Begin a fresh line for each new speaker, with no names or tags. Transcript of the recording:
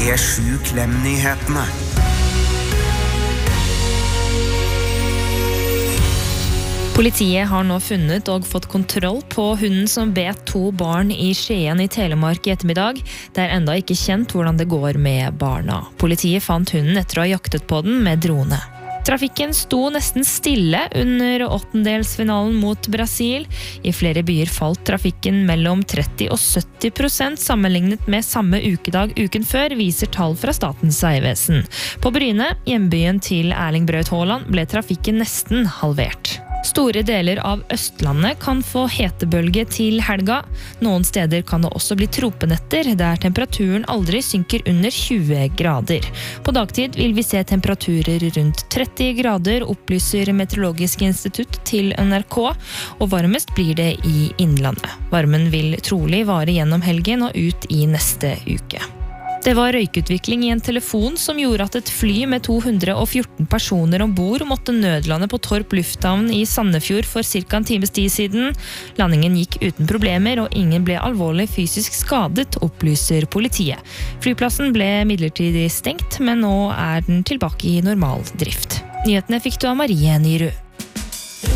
P7 Klem-nyhetene.
Politiet har nå funnet og fått kontroll på hunden som bet 2 barn i Skien i Telemark i ettermiddag. Det er enda ikke kjent hvordan det går med barna. Politiet fant hunden etter å ha jaktet på den med drone. Trafikken sto nesten stille under åttendelsfinalen mot Brasil. I flere byer falt trafikken mellom 30 og 70% sammenlignet med samme ukedag uken før, viser tall fra Statens vegvesen. På Bryne, hjembyen til Erling Braut Haaland, ble trafikken nesten halvert. Store deler av Østlandet kan få hetebølge til helga. Noen steder kan det også bli tropenetter, der temperaturen aldri synker under 20 grader. På dagtid vil vi se temperaturer rundt 30 grader, opplyser Meteorologisk institutt til NRK, og varmest blir det i innlandet. Varmen vil trolig vare gjennom helgen og ut i neste uke. Det var røykutvikling i en telefon som gjorde at et fly med 214 personer ombord måtte nødlande på Torp lufthavn i Sandefjord for ca. en times tid siden. Landingen gikk uten problemer, og ingen ble alvorlig fysisk skadet, opplyser politiet. Flyplassen ble midlertidig stengt, men nå er den tilbake i normal drift. Nyhetene fikk du av Marie Nyrud.